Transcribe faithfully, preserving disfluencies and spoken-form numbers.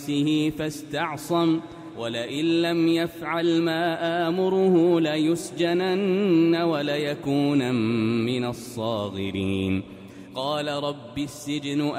نفسه فاستعصم ولئن لم يفعل ما آمره ليسجنن وليكونن من الصاغرين. قال رب السجن